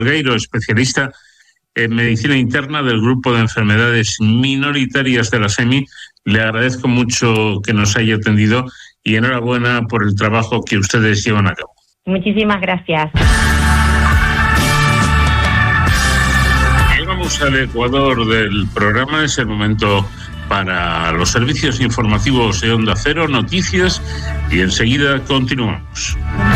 Salgueiro, especialista en medicina interna del grupo de enfermedades minoritarias de la SEMI. Le agradezco mucho que nos haya atendido y enhorabuena por el trabajo que ustedes llevan a cabo. Muchísimas gracias. Llegamos al Ecuador del programa. Es el momento para los servicios informativos de Onda Cero, noticias, y enseguida continuamos.